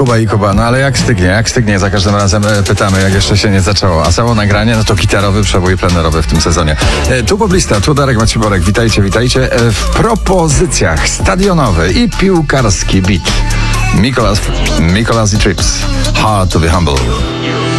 Kuba, no ale jak stygnie, za każdym razem pytamy, jak jeszcze się nie zaczęło. A samo nagranie, no to gitarowy przebój plenerowy w tym sezonie. Tu Poblista, tu Darek Maciborek, witajcie. W propozycjach stadionowy i piłkarski beat. Mikolas i Trips, Hard to be Humble.